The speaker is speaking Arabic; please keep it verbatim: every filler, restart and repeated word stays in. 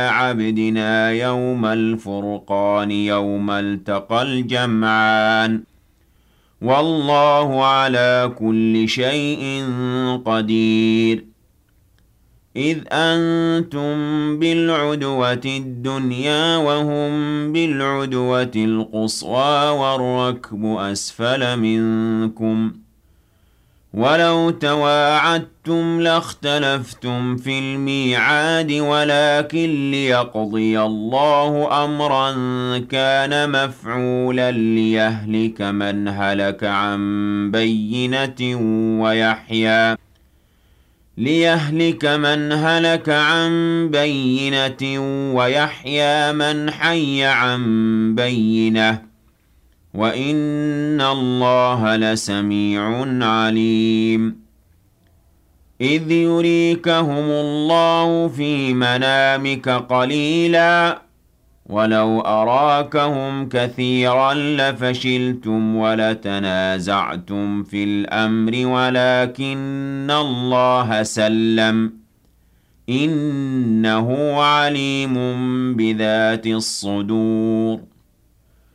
عبدنا يوم الفرقان يوم التقى الجمعان والله على كل شيء قدير إذ أنتم بالعدوة الدنيا وهم بالعدوة القصوى والركب أسفل منكم ولو تواعدتم لاختلفتم في الميعاد ولكن ليقضي الله أمرا كان مفعولا ليهلك من هلك عن بينة ويحيى ليهلك من هلك عن بينة ويحيى من حي عن بينة وإن الله لسميع عليم إذ يريكهم الله في منامك قليلا ولو أراكهم كثيرا لفشلتم ولتنازعتم في الأمر ولكن الله سلم إنه عليم بذات الصدور